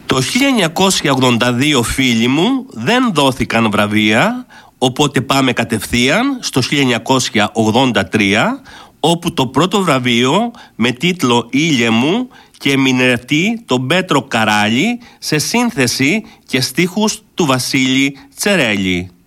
Το 1982, φίλοι μου, δεν δόθηκαν βραβεία, οπότε πάμε κατευθείαν στο 1983, όπου το πρώτο βραβείο με τίτλο «Ήλιε μου» και ερμηνευτή τον Πέτρο Καράλη σε σύνθεση και στίχους του Βασίλη Τσερέλη.